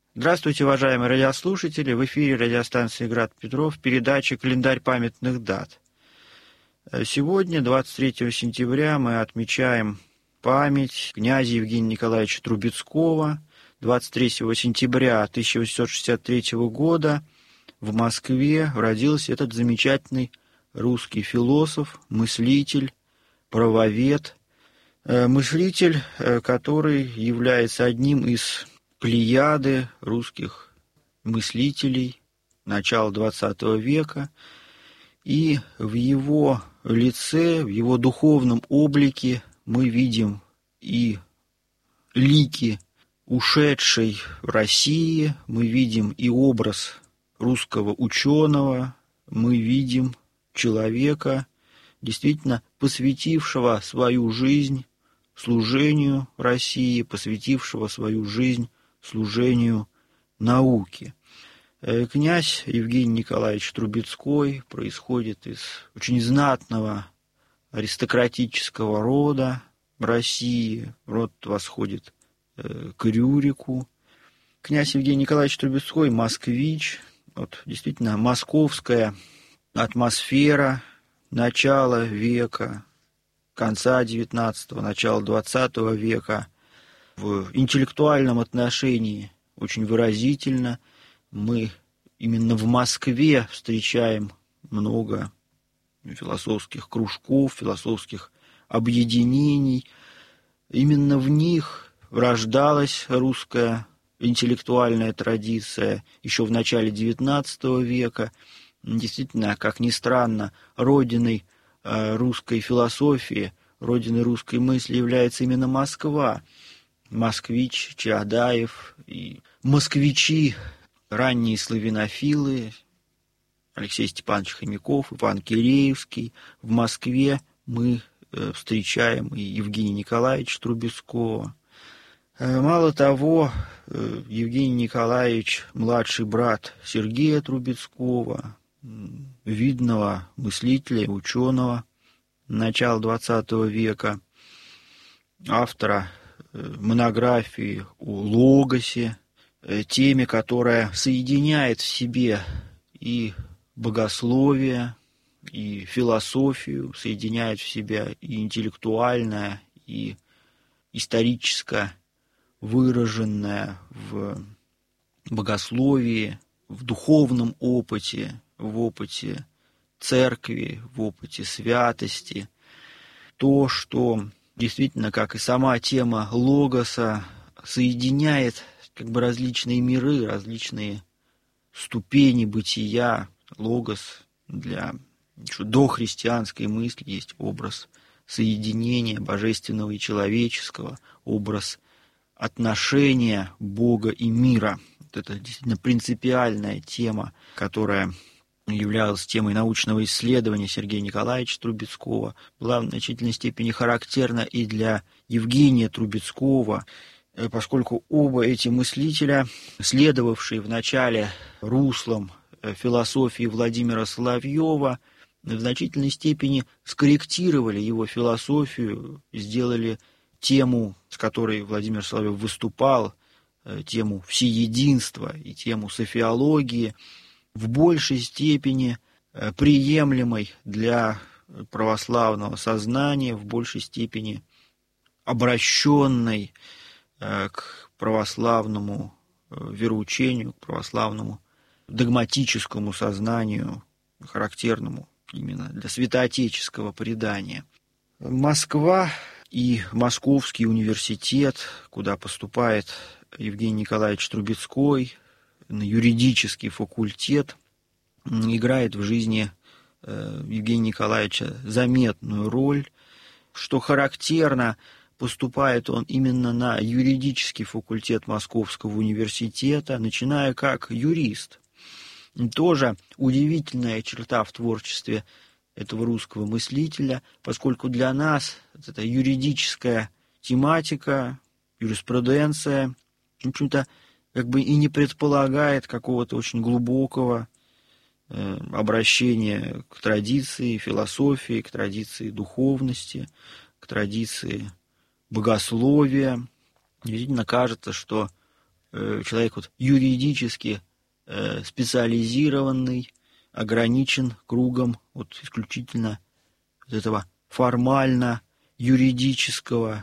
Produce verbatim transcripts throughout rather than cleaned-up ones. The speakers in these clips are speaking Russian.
Здравствуйте, уважаемые радиослушатели! В эфире радиостанции «Град Петров», передача «Календарь памятных дат». Сегодня, двадцать третьего сентября, мы отмечаем память князя Евгения Николаевича Трубецкого. двадцать третьего сентября тысяча восемьсот шестьдесят третьего года в Москве родился этот замечательный русский философ, мыслитель, правовед, мыслитель, который является одним из плеяды русских мыслителей начала двадцатого века, и в его лице, в его духовном облике мы видим и лики ушедшей России, мы видим и образ русского ученого, мы видим человека, действительно посвятившего свою жизнь служению России, посвятившего свою жизнь служению науке. Князь Евгений Николаевич Трубецкой происходит из очень знатного аристократического рода России. Род восходит к Рюрику. Князь Евгений Николаевич Трубецкой – москвич. Вот, действительно, московская атмосфера начала века, конца девятнадцатого, начала двадцатого века в интеллектуальном отношении очень выразительно. Мы именно в Москве встречаем много философских кружков, философских объединений. Именно в них рождалась русская интеллектуальная традиция еще в начале девятнадцатого века. Действительно, как ни странно, родиной русской философии, родиной русской мысли является именно Москва. Москвич, Чаадаев и москвичи, ранние славянофилы, Алексей Степанович Хомяков, Иван Киреевский. В Москве мы встречаем и Евгения Николаевича Трубецкого. Мало того, Евгений Николаевич – младший брат Сергея Трубецкого, видного мыслителя, ученого начала двадцатого века, автора монографии о логосе, теме, которая соединяет в себе и богословие, и философию, соединяет в себя и интеллектуальное, и историческое, выраженное в богословии, в духовном опыте, в опыте церкви, в опыте святости. То, что действительно, как и сама тема логоса, соединяет как бы различные миры, различные ступени бытия. Логос для дохристианской мысли есть образ соединения божественного и человеческого, образ отношения Бога и мира. Вот это действительно принципиальная тема, которая являлась темой научного исследования Сергея Николаевича Трубецкого, была в значительной степени характерна и для Евгения Трубецкого, поскольку оба эти мыслителя, следовавшие в начале руслом философии Владимира Соловьева, в значительной степени скорректировали его философию, сделали тему, с которой Владимир Соловьев выступал, тему всеединства и тему софиологии, в большей степени приемлемой для православного сознания, в большей степени обращенной к православному вероучению, к православному догматическому сознанию, характерному именно для святоотеческого предания. Москва и Московский университет, куда поступает Евгений Николаевич Трубецкой, на юридический факультет, играет в жизни Евгения Николаевича заметную роль. Что характерно, поступает он именно на юридический факультет Московского университета, начиная как юрист. Тоже удивительная черта в творчестве этого русского мыслителя, поскольку для нас эта юридическая тематика, юриспруденция, в общем-то, как бы и не предполагает какого-то очень глубокого э, обращения к традиции философии, к традиции духовности, к традиции богословия. Действительно кажется, что человек вот юридически специализированный, ограничен кругом вот исключительно вот этого формально юридического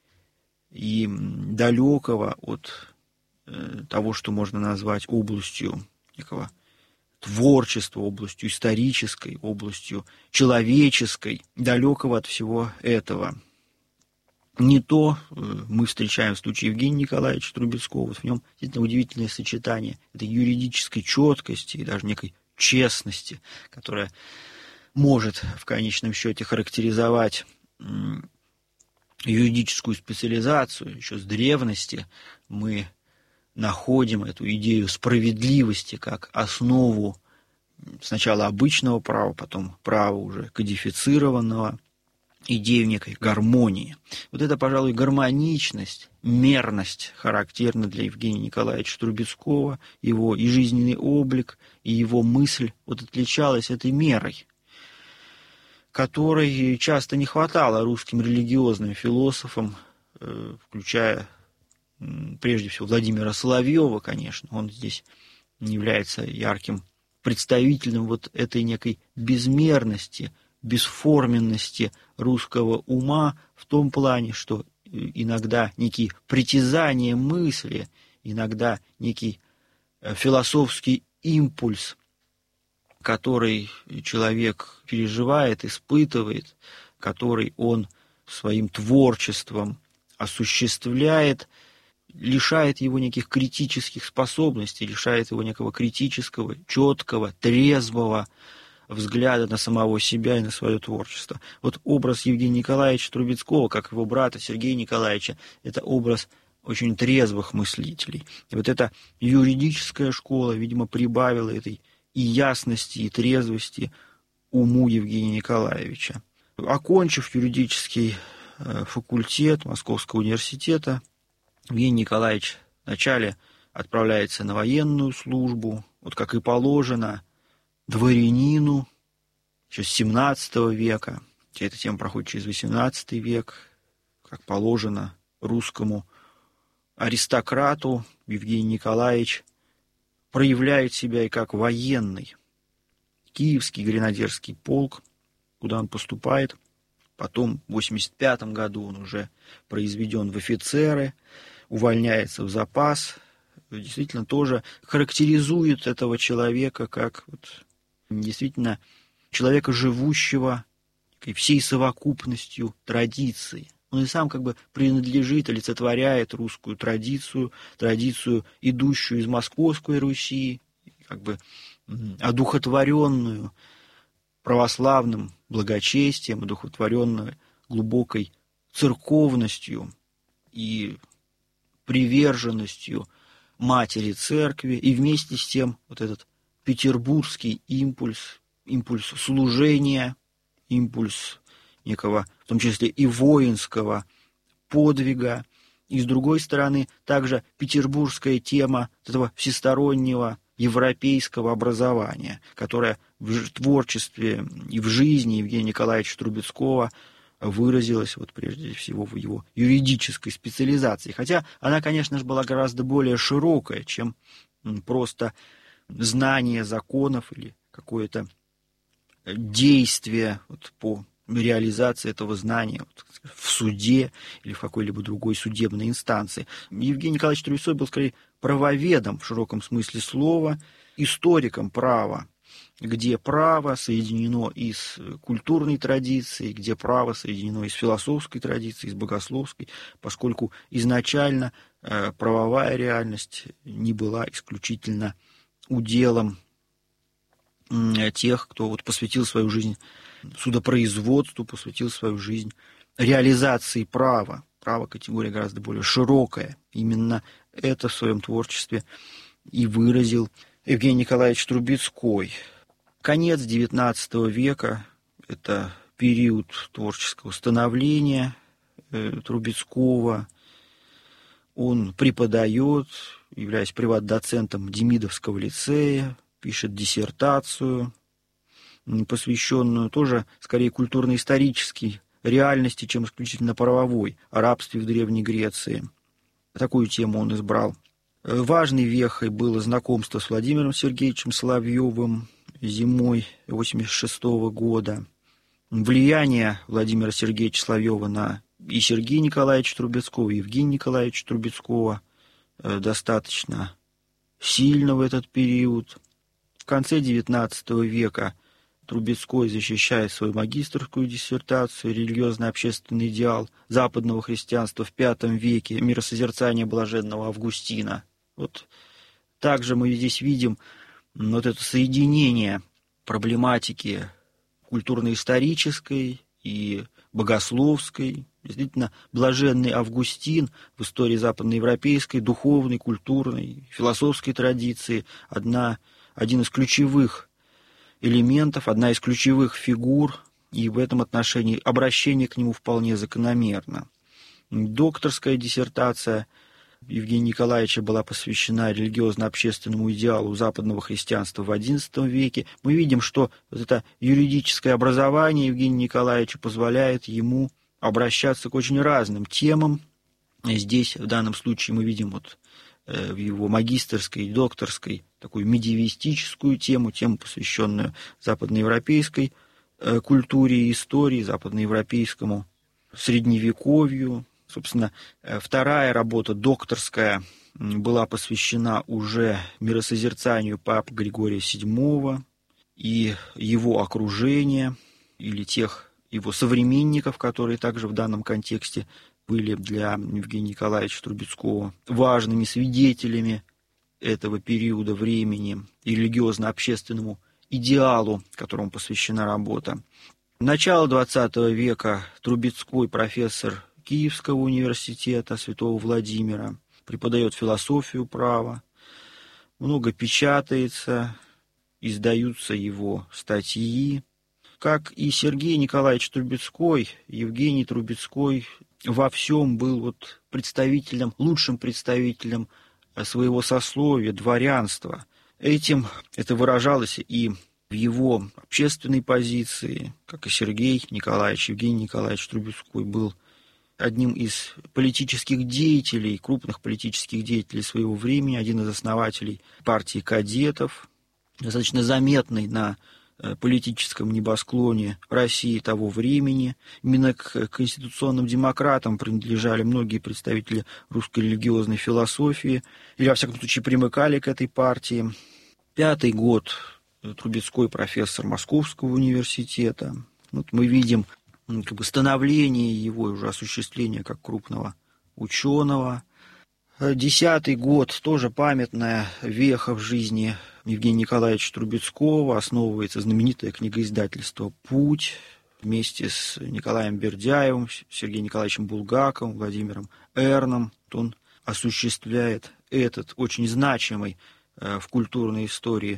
и далекого от того, что можно назвать областью некого творчества, областью исторической, областью человеческой, далекого от всего этого. Не то мы встречаем в случае Евгения Николаевича Трубецкого, вот в нем действительно удивительное сочетание этой юридической четкости и даже некой честности, которая может в конечном счете характеризовать юридическую специализацию. Еще с древности мы находим эту идею справедливости как основу сначала обычного права, потом права уже кодифицированного, идею некой гармонии. Вот это, пожалуй, гармоничность, мерность характерна для Евгения Николаевича Трубецкого, его и жизненный облик, и его мысль вот отличалась этой мерой, которой часто не хватало русским религиозным философам, включая прежде всего Владимира Соловьева, конечно. Он здесь является ярким представителем вот этой некой безмерности, бесформенности русского ума в том плане, что иногда некие притязания мысли, иногда некий философский импульс, который человек переживает, испытывает, который он своим творчеством осуществляет, лишает его неких критических способностей, лишает его некого критического, четкого, трезвого взгляда на самого себя и на свое творчество. Вот образ Евгения Николаевича Трубецкого, как его брата Сергея Николаевича, это образ очень трезвых мыслителей. И вот эта юридическая школа, видимо, прибавила этой и ясности, и трезвости уму Евгения Николаевича. Окончив юридический факультет Московского университета, Евгений Николаевич вначале отправляется на военную службу, вот как и положено дворянину, еще с семнадцатого века. Эта тема проходит через восемнадцатый век, как положено русскому аристократу. Евгений Николаевич проявляет себя и как военный. Киевский гренадерский полк, куда он поступает. Потом в восемьдесят пятом году он уже произведен в офицеры, увольняется в запас. Действительно тоже характеризует этого человека как вот, действительно человека, живущего всей совокупностью традиций. Он и сам как бы принадлежит, олицетворяет русскую традицию, традицию, идущую из Московской Руси, как бы одухотворенную православным благочестием, одухотворенную глубокой церковностью и приверженностью матери церкви, и вместе с тем вот этот петербургский импульс, импульс служения, импульс некого, в том числе и воинского подвига, и с другой стороны также петербургская тема этого всестороннего европейского образования, которое в творчестве и в жизни Евгения Николаевича Трубецкого выразилась вот прежде всего в его юридической специализации. Хотя она, конечно же, была гораздо более широкая, чем просто знание законов или какое-то действие вот по реализации этого знания вот, в суде или в какой-либо другой судебной инстанции. Евгений Николаевич Трубецкой был скорее правоведом в широком смысле слова, историком права, где право соединено и с культурной традицией, где право соединено и с философской традицией, и с богословской, поскольку изначально э, правовая реальность не была исключительно уделом э, тех, кто вот посвятил свою жизнь судопроизводству, посвятил свою жизнь реализации права. Право категория гораздо более широкая. Именно это в своем творчестве и выразил Евгений Николаевич Трубецкой. Конец девятнадцатого века – это период творческого становления э, Трубецкого. Он преподает, являясь приват-доцентом Демидовского лицея, пишет диссертацию, посвященную тоже, скорее, культурно-исторической реальности, чем исключительно правовой, о рабстве в Древней Греции. Такую тему он избрал. Важной вехой было знакомство с Владимиром Сергеевичем Соловьевым зимой восемьдесят шестого года. Влияние Владимира Сергеевича Соловьева на и Сергея Николаевича Трубецкого, и Евгения Николаевича Трубецкого достаточно сильно в этот период. В конце девятнадцатого века Трубецкой защищает свою магистерскую диссертацию «Религиозно-общественный идеал западного христианства в пятом веке. Миросозерцание блаженного Августина». Вот также мы здесь видим вот это соединение проблематики культурно-исторической и богословской. Действительно, блаженный Августин в истории западноевропейской, духовной, культурной, философской традиции одна, один из ключевых элементов, одна из ключевых фигур, и в этом отношении обращение к нему вполне закономерно. Докторская диссертация Евгения Николаевича была посвящена религиозно-общественному идеалу западного христианства в одиннадцатом веке. Мы видим, что вот это юридическое образование Евгения Николаевича позволяет ему обращаться к очень разным темам. Здесь, в данном случае, мы видим вот в его магистерской и докторской такую медиевистическую тему, тему, посвященную западноевропейской культуре и истории, западноевропейскому средневековью. Собственно, вторая работа, докторская, была посвящена уже миросозерцанию папы Григория седьмого и его окружения, или тех его современников, которые также в данном контексте были для Евгения Николаевича Трубецкого важными свидетелями этого периода времени и религиозно-общественному идеалу, которому посвящена работа. Начало двадцатого века Трубецкой профессор Киевского университета Святого Владимира, преподает философию права, много печатается, издаются его статьи. Как и Сергей Николаевич Трубецкой, Евгений Трубецкой во всем был вот представителем, лучшим представителем своего сословия, дворянства. Этим это выражалось и в его общественной позиции, как и Сергей Николаевич, Евгений Николаевич Трубецкой был одним из политических деятелей, крупных политических деятелей своего времени, один из основателей партии кадетов, достаточно заметный на политическом небосклоне России того времени. Именно к конституционным демократам принадлежали многие представители русской религиозной философии, или, во всяком случае, примыкали к этой партии. Пятый год Трубецкой профессор Московского университета. Вот мы видим как бы становление его и уже осуществление как крупного ученого. Десятый год, тоже памятная веха в жизни Евгения Николаевича Трубецкого, основывается знаменитое книгоиздательство «Путь», вместе с Николаем Бердяевым, Сергеем Николаевичем Булгаковым, Владимиром Эрном. Он осуществляет этот очень значимый в культурной истории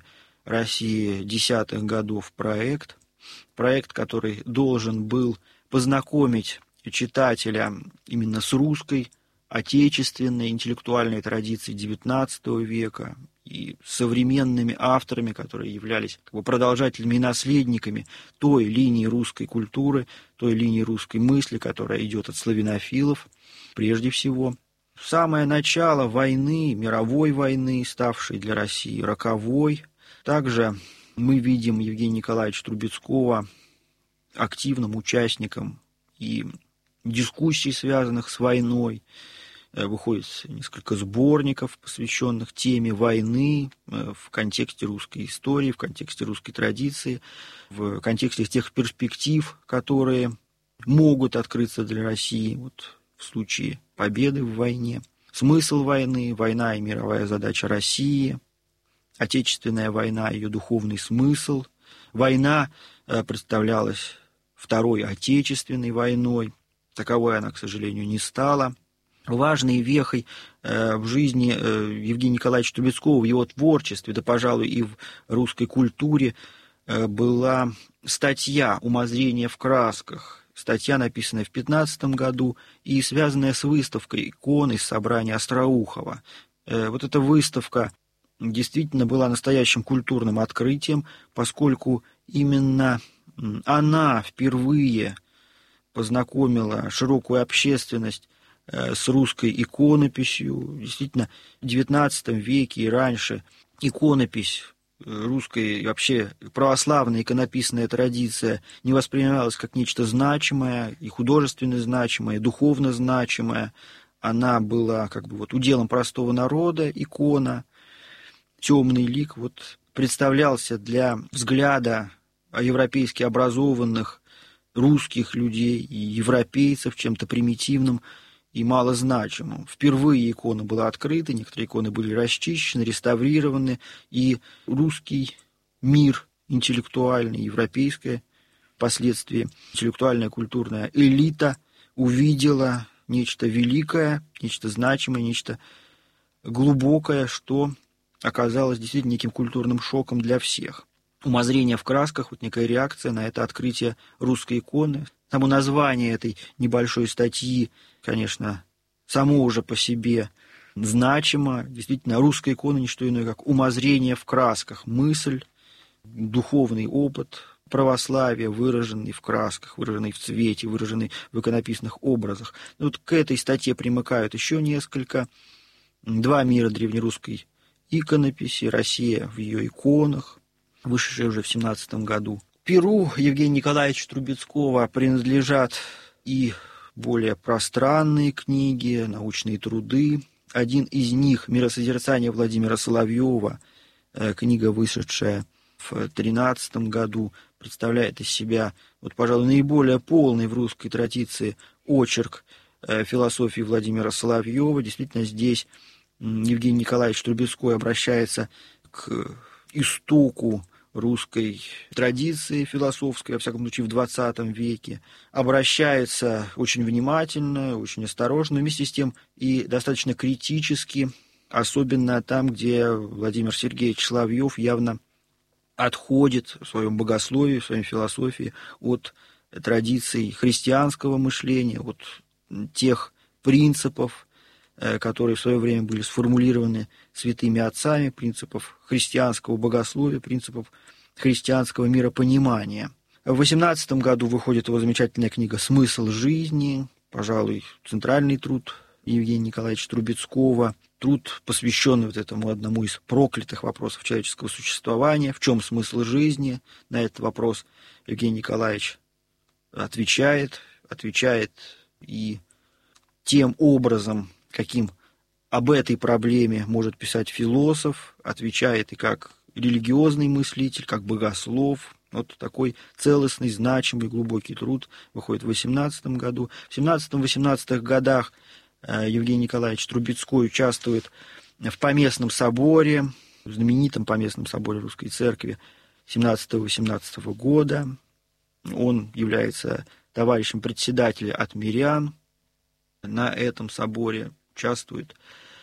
России десятых годов проект, проект, который должен был познакомить читателя именно с русской, отечественной интеллектуальной традицией девятнадцатого века и современными авторами, которые являлись как бы продолжателями и наследниками той линии русской культуры, той линии русской мысли, которая идет от славянофилов прежде всего. В самое начало войны, мировой войны, ставшей для России роковой, также мы видим Евгения Николаевича Трубецкого активным участником и дискуссий, связанных с войной. Выходит несколько сборников, посвященных теме войны в контексте русской истории, в контексте русской традиции, в контексте тех перспектив, которые могут открыться для России вот, в случае победы в войне. Смысл войны, война и мировая задача России, Отечественная война, ее духовный смысл. Война представлялась Второй Отечественной войной. Таковой она, к сожалению, не стала. Важной вехой в жизни Евгения Николаевича Трубецкого, в его творчестве, да, пожалуй, и в русской культуре была статья «Умозрение в красках». Статья, написанная в пятнадцатом году и связанная с выставкой икон из собрания Остроухова. Вот эта выставка действительно была настоящим культурным открытием, поскольку именно она впервые познакомила широкую общественность с русской иконописью. Действительно, в девятнадцатом веке и раньше иконопись русская и вообще православная иконописная традиция не воспринималась как нечто значимое, и художественно значимое, и духовно значимое. Она была как бы вот уделом простого народа, икона, темный лик вот представлялся для взгляда европейски образованных русских людей и европейцев чем-то примитивным и малозначимым. Впервые икона была открыта, некоторые иконы были расчищены, реставрированы, и русский мир интеллектуальный, европейская, впоследствии интеллектуальная культурная элита увидела нечто великое, нечто значимое, нечто глубокое, что оказалось действительно неким культурным шоком для всех. Умозрение в красках, вот некая реакция на это открытие русской иконы. Само название этой небольшой статьи, конечно, само уже по себе значимо. Действительно, русская икона не что иное, как умозрение в красках, мысль, духовный опыт православия, выраженный в красках, выраженный в цвете, выраженный в иконописных образах. И вот к этой статье примыкают еще несколько. Два мира древнерусской иконописи, Россия в ее иконах, вышедшая уже в семнадцатом году. Перу Евгения Николаевича Трубецкого принадлежат и более пространные книги, научные труды. Один из них «Миросозерцание» Владимира Соловьева, книга, вышедшая в тринадцатом году, представляет из себя, вот, пожалуй, наиболее полный в русской традиции очерк философии Владимира Соловьева. Действительно, здесь Евгений Николаевич Трубецкой обращается к истоку русской традиции философской, во всяком случае, в двадцатом веке, обращается очень внимательно, очень осторожно, вместе с тем и достаточно критически, особенно там, где Владимир Сергеевич Соловьев явно отходит в своем богословии, в своей философии от традиций христианского мышления, от тех принципов, которые в свое время были сформулированы святыми отцами, принципов христианского богословия, принципов христианского миропонимания. В восемнадцатом году выходит его замечательная книга «Смысл жизни», пожалуй, центральный труд Евгения Николаевича Трубецкого, труд, посвященный вот этому одному из проклятых вопросов человеческого существования. В чем смысл жизни? На этот вопрос Евгений Николаевич отвечает, отвечает и тем образом, каким об этой проблеме может писать философ, отвечает и как религиозный мыслитель, как богослов. Вот такой целостный, значимый, глубокий труд выходит в восемнадцатом году. В семнадцатом-восемнадцатых годах Евгений Николаевич Трубецкой участвует в Поместном соборе, в знаменитом Поместном соборе Русской Церкви семнадцатого-восемнадцатого года. Он является товарищем председателя от мирян. На этом соборе участвует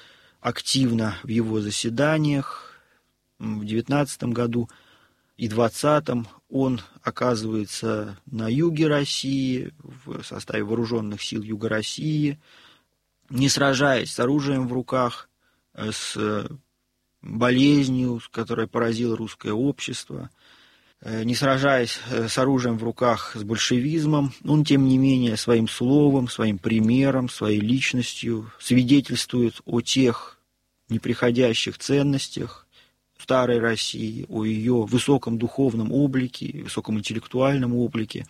активно в его заседаниях. В девятнадцатом году и двадцатом он оказывается на юге России, в составе вооруженных сил Юга России, не сражаясь с оружием в руках, с болезнью, которая поразила русское общество, не сражаясь с оружием в руках с большевизмом, он, тем не менее, своим словом, своим примером, своей личностью свидетельствует о тех неприходящих ценностях старой России, о ее высоком духовном облике, высоком интеллектуальном облике,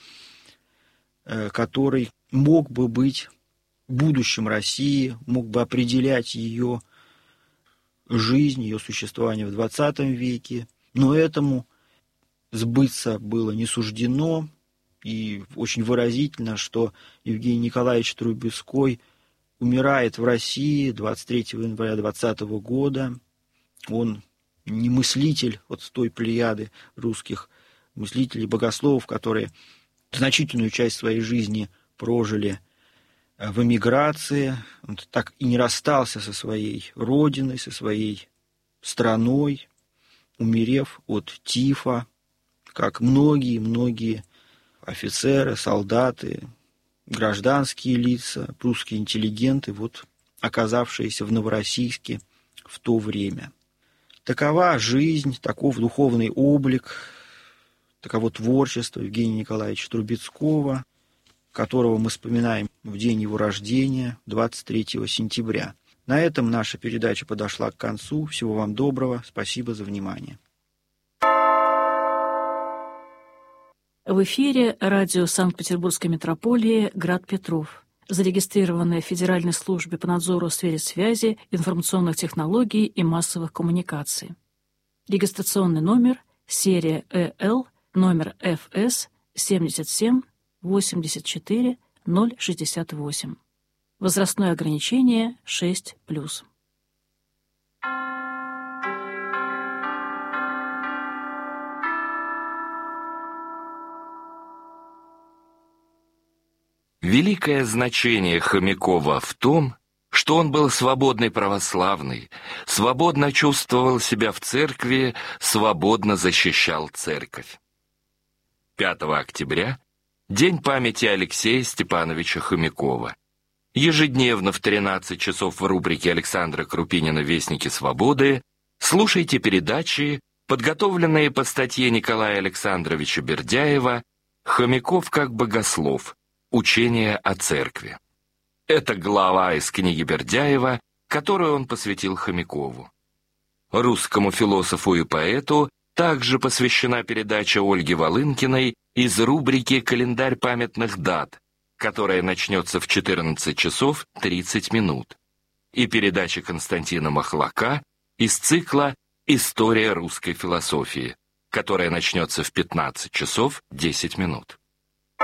который мог бы быть будущим России, мог бы определять ее жизнь, ее существование в двадцатом веке, но этому сбыться было не суждено, и очень выразительно, что Евгений Николаевич Трубецкой умирает в России двадцать третьего января двадцатого года. Он не мыслитель вот той плеяды русских мыслителей, богословов, которые значительную часть своей жизни прожили в эмиграции. Он так и не расстался со своей родиной, со своей страной, умерев от тифа, как многие-многие офицеры, солдаты, гражданские лица, прусские интеллигенты, вот, оказавшиеся в Новороссийске в то время. Такова жизнь, таков духовный облик, таково творчество Евгения Николаевича Трубецкого. которого мы вспоминаем в день его рождения, двадцать третьего сентября. На этом наша передача подошла к концу. Всего вам доброго. Спасибо за внимание. В эфире радио Санкт-Петербургской метрополии «Град Петров», зарегистрированное в Федеральной службе по надзору в сфере связи, информационных технологий и массовых коммуникаций. Регистрационный номер, серия Э Л, номер Ф С семьдесят семь восемьдесят четыре ноль шестьдесят восемь. Возрастное ограничение шесть плюс. Великое значение Хомякова в том, что он был свободный православный, свободно чувствовал себя в церкви, свободно защищал церковь. пятого октября – День памяти Алексея Степановича Хомякова. Ежедневно в тринадцать часов в рубрике Александра Крупинина «Вестники свободы» слушайте передачи, подготовленные по статье Николая Александровича Бердяева «Хомяков как богослов. Учение о церкви». Это глава из книги Бердяева, которую он посвятил Хомякову. Русскому философу и поэту также посвящена передача Ольги Волынкиной из рубрики «Календарь памятных дат», которая начнется в четырнадцать часов тридцать минут, и передача Константина Махлака из цикла «История русской философии», которая начнется в пятнадцать часов десять минут.